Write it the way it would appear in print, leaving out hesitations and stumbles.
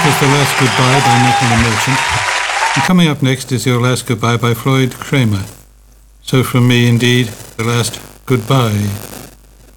was The Last Goodbye by Nicola Merchant. And coming up next is Your Last Goodbye by Floyd Kramer. So from me, indeed, the last goodbye.